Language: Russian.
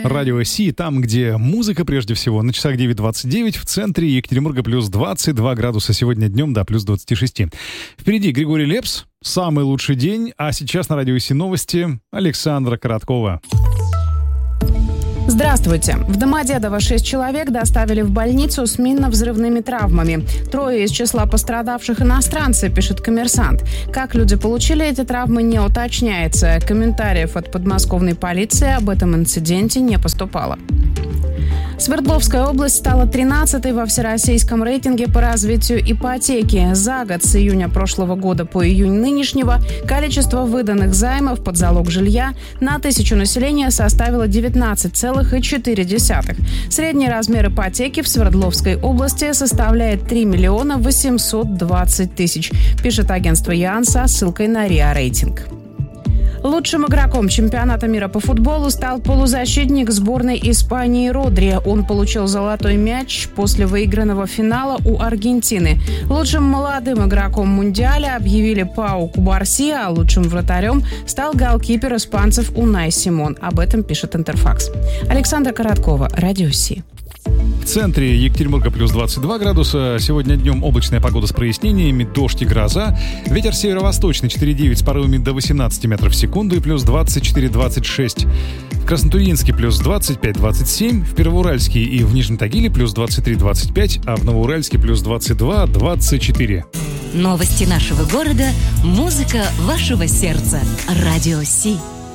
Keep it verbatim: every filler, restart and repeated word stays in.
Радио Си, там, где музыка прежде всего. На часах девять двадцать девять, в центре Екатеринбурга плюс двадцать два градуса сегодня днем, до плюс двадцать шесть. Впереди Григорий Лепс, самый лучший день, а сейчас на Радио Си новости Александра Короткова. Здравствуйте. В Домодедово шесть человек доставили в больницу с минно-взрывными травмами. Трое из числа пострадавших иностранцы, пишет «Коммерсант». Как люди получили эти травмы, не уточняется. Комментариев от подмосковной полиции об этом инциденте не поступало. Свердловская область стала тринадцатой во всероссийском рейтинге по развитию ипотеки. За год с июня прошлого года по июнь нынешнего количество выданных займов под залог жилья на тысячу населения составило девятнадцать целых четыре десятых. Средний размер ипотеки в Свердловской области составляет три миллиона восемьсот двадцать тысяч, пишет агентство ЯН со ссылкой на РИА Рейтинг. Лучшим игроком чемпионата мира по футболу стал полузащитник сборной Испании Родри. Он получил золотой мяч после выигранного финала у Аргентины. Лучшим молодым игроком Мундиаля объявили Пау Кубарси, а лучшим вратарем стал голкипер испанцев Унай Симон. Об этом пишет Интерфакс. Александра Короткова, Радио Си. В центре Екатеринбурга плюс двадцать два градуса. Сегодня днем облачная погода с прояснениями, дождь и гроза. Ветер северо-восточный четыре девять с порывами до восемнадцать метров в секунду и плюс двадцать четыре двадцать шесть. В Краснотурьинске плюс двадцать пять двадцать семь, в Первоуральске и в Нижнем Тагиле плюс двадцать три двадцать пять, а в Новоуральске плюс двадцать два двадцать четыре. Новости нашего города, музыка вашего сердца. Радио Си.